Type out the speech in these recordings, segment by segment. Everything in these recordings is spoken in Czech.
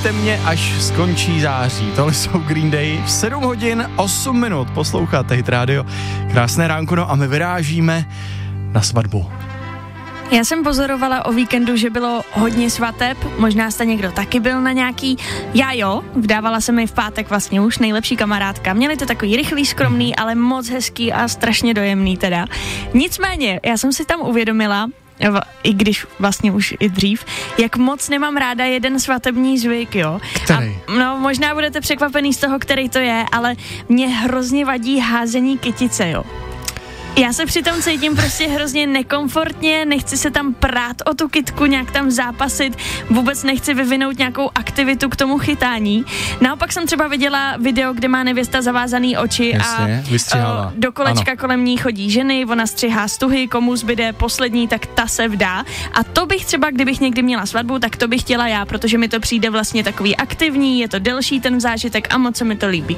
Nechte mě, až skončí září. Tohle jsou Green Day. V 7 hodin 8 minut posloucháte Hit Radio. Krásné ránko, no a my vyrážíme na svatbu. Já jsem pozorovala o víkendu, že bylo hodně svateb, možná jste někdo taky byl na nějaký, já jo, vdávala se mi v pátek vlastně už nejlepší kamarádka, měli to takový rychlý, skromný, ale moc hezký a strašně dojemný teda. Nicméně, já jsem si tam uvědomila, i když vlastně už i dřív, jak moc nemám ráda jeden svatební zvyk, jo. Který? A, no, možná budete překvapený z toho, který to je, ale mě hrozně vadí házení kytice, jo. Já se přitom cítím prostě hrozně nekomfortně, nechci se tam prát o tu kytku, nějak tam zápasit, vůbec nechci vyvinout nějakou aktivitu k tomu chytání. Naopak jsem třeba viděla video, kde má nevěsta zavázaný oči. Jasně, a do kolečka kolem ní chodí ženy, ona střihá stuhy, komu zbyde poslední, tak ta se vdá. A to bych třeba, kdybych někdy měla svatbu, tak to bych chtěla já, protože mi to přijde vlastně takový aktivní, je to delší ten zážitek a moc se mi to líbí.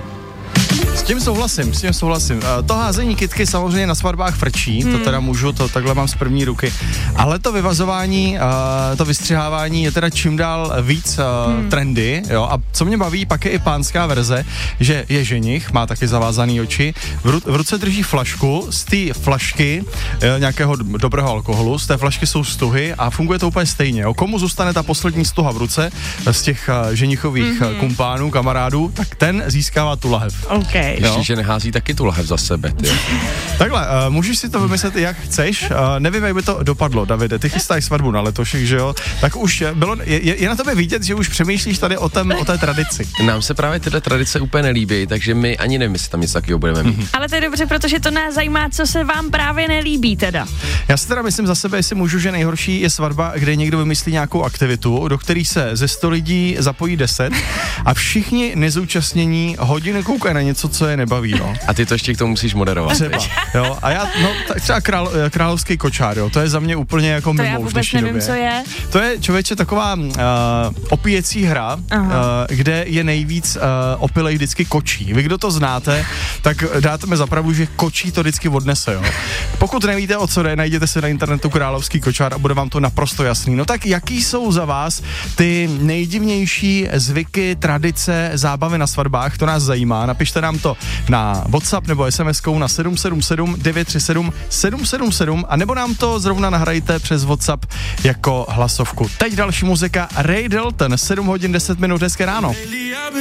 S tím souhlasím. To házení kytky samozřejmě na svatbách frčí, to teda můžu, to takhle mám z první ruky, ale to vyvazování, to vystřihávání je teda čím dál víc trendy, jo, a co mě baví, pak je i pánská verze, že je ženich, má taky zavázaný oči, v ruce drží flašku, z té flašky nějakého dobrého alkoholu, z té flašky jsou stuhy a funguje to úplně stejně, jo. Komu zůstane ta poslední stuha v ruce z těch ženichových kumpánů, kamarádů, tak ten získává tu lahev. Okay. Ještě, že nehází taky tu lahev za sebe. Ty. Takhle, můžeš si to vymyslet, jak chceš. Nevím, jak by to dopadlo, Davide. Ty chystáš svatbu na letošek, že jo? Tak už bylo, je na tobě vidět, že už přemýšlíš tady o té tradici. Nám se právě tyhle tradice úplně nelíbí, takže my ani nevím, jestli tam něco takového budeme mít. Ale to je dobře, protože to nás zajímá, co se vám právě nelíbí teda. Já si teda myslím za sebe, jestli můžu, že nejhorší je svatba, kde někdo vymyslí nějakou aktivitu, do který se ze 100 lidí zapojí 10 a všichni nezúčastnění hodiny koukají na něco, co je nebaví, no. A ty to ještě k tomu musíš moderovat. Třeba, jo. A já, no, tak třeba královský kočár, jo, to je za mě úplně jako mimo v dnešní době. Co je. To je, člověče, taková opíjecí hra, kde je nejvíc opilej vždycky kočí. Vy, kdo to znáte, tak dáte mi za pravdu, že kočí to vždycky odnese, jo. Pokud nevíte, o co jde, najděte si na internetu královský kočár a bude vám to naprosto jasný. No tak jaký jsou za vás ty nejdivnější zvyky, tradice, zábavy na svatbách, to nás zajímá. Napište nám to na WhatsApp nebo SMS-kou na 777 937 777 a nebo nám to zrovna nahrajte přes WhatsApp jako hlasovku. Teď další muzika, Ray Dalton, 7 hodin 10 minut, hezké ráno.